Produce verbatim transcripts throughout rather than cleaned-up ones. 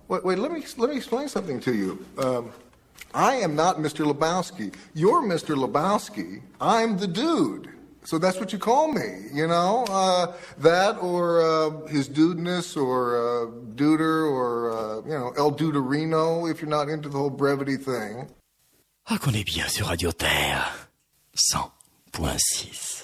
Wait, wait, let me let me explain something to you. Um, I am not Mister Lebowski. You're Mister Lebowski. I'm the dude. So that's what you call me, you know? Uh, that or uh, his dudeness or uh, duder or, uh, you know, El Duderino if you're not into the whole brevity thing. Ah, qu'on est bien sur Radio Terre. cent point six.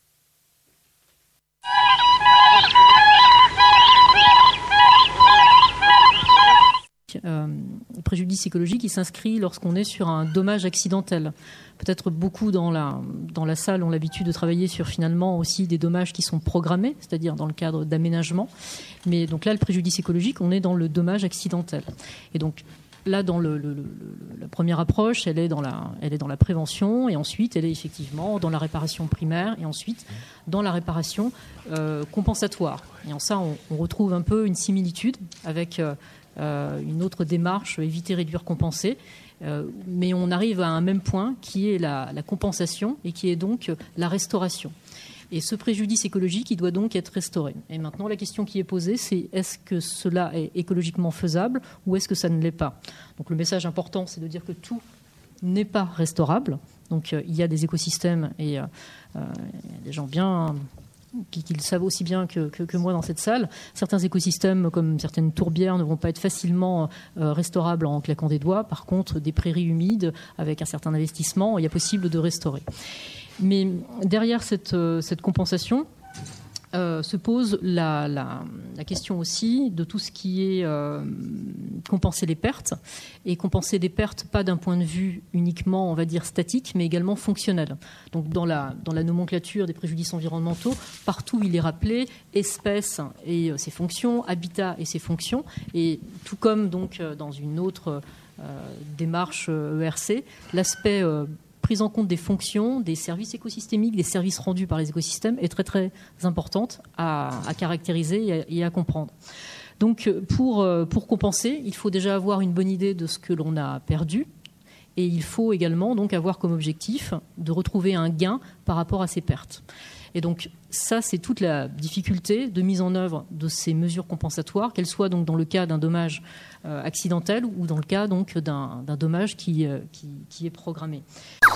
Euh, préjudice écologique, il s'inscrit lorsqu'on est sur un dommage accidentel. Peut-être beaucoup dans la, dans la salle ont l'habitude de travailler sur finalement aussi des dommages qui sont programmés, c'est-à-dire dans le cadre d'aménagement. Mais donc là, le préjudice écologique, on est dans le dommage accidentel. Et donc là, dans le, le, le, la première approche, elle est, dans la, elle est dans la prévention, et ensuite, elle est effectivement dans la réparation primaire, et ensuite dans la réparation euh, compensatoire. Et en ça, on, on retrouve un peu une similitude avec euh, euh, une autre démarche, éviter, réduire, compenser. Euh, mais on arrive à un même point qui est la, la compensation et qui est donc la restauration. Et ce préjudice écologique, il doit donc être restauré. Et maintenant, la question qui est posée, c'est est-ce que cela est écologiquement faisable ou est-ce que ça ne l'est pas ? Donc le message important, c'est de dire que tout n'est pas restaurable. Donc euh, il y a des écosystèmes et euh, euh, il y a des gens bien... qui, qui le savent aussi bien que, que, que moi dans cette salle. Certains écosystèmes, comme certaines tourbières, ne vont pas être facilement euh, restaurables en claquant des doigts. Par contre, des prairies humides, avec un certain investissement, il y a possible de restaurer. Mais derrière cette, euh, cette compensation euh, se pose la, la, la question aussi de tout ce qui est euh, compenser les pertes. Et compenser les pertes, pas d'un point de vue uniquement, on va dire, statique, mais également fonctionnel. Donc dans la, dans la nomenclature des préjudices environnementaux, partout il est rappelé espèce et ses fonctions, habitat et ses fonctions. Et tout comme donc dans une autre euh, démarche E R C, l'aspect euh, prise en compte des fonctions, des services écosystémiques, des services rendus par les écosystèmes est très très importante à, à caractériser et à, et à comprendre. Donc pour, pour compenser, il faut déjà avoir une bonne idée de ce que l'on a perdu et il faut également donc avoir comme objectif de retrouver un gain par rapport à ces pertes. Et donc ça, c'est toute la difficulté de mise en œuvre de ces mesures compensatoires, qu'elles soient donc dans le cas d'un dommage euh, accidentel ou dans le cas donc d'un, d'un dommage qui, euh, qui, qui est programmé.